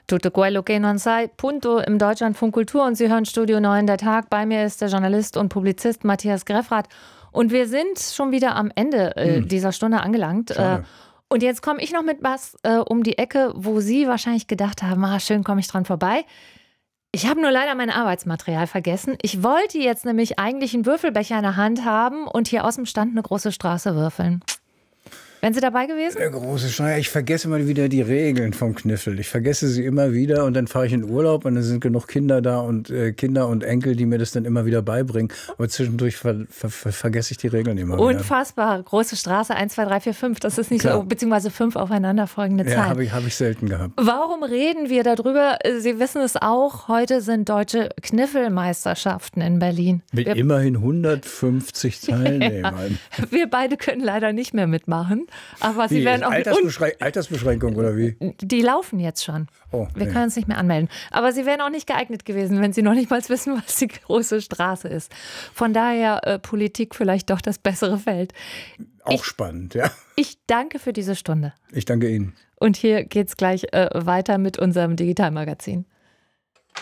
Tutto quello che non sai, punto im Deutschlandfunk Kultur und Sie hören Studio 9 der Tag. Bei mir ist der Journalist und Publizist Matthias Greffrath und wir sind schon wieder am Ende dieser Stunde angelangt. Und jetzt komme ich noch mit was um die Ecke, wo Sie wahrscheinlich gedacht haben, schön komme ich dran vorbei. Ich habe nur leider mein Arbeitsmaterial vergessen. Ich wollte jetzt nämlich eigentlich einen Würfelbecher in der Hand haben und hier aus dem Stand eine große Straße würfeln. Wären Sie dabei gewesen? Der große Schneider. Ich vergesse immer wieder die Regeln vom Kniffel. Ich vergesse sie immer wieder und dann fahre ich in Urlaub und dann sind genug Kinder da und Kinder und Enkel, die mir das dann immer wieder beibringen. Aber zwischendurch vergesse ich die Regeln immer wieder. Unfassbar. Große Straße, 1, 2, 3, 4, 5. Das ist nicht so, beziehungsweise 5 aufeinanderfolgende Zahlen. Ja, hab ich selten gehabt. Warum reden wir darüber? Sie wissen es auch, heute sind deutsche Kniffelmeisterschaften in Berlin. Mit immerhin 150 Teilnehmern. Ja, wir beide können leider nicht mehr mitmachen. Aber Sie werden auch Altersbeschränkung oder wie? Die laufen jetzt schon. Wir können uns nicht mehr anmelden. Aber Sie wären auch nicht geeignet gewesen, wenn Sie noch nicht mal wissen, was die große Straße ist. Von daher Politik vielleicht doch das bessere Feld. Auch spannend, ja. Ich danke für diese Stunde. Ich danke Ihnen. Und hier geht's gleich weiter mit unserem Digitalmagazin.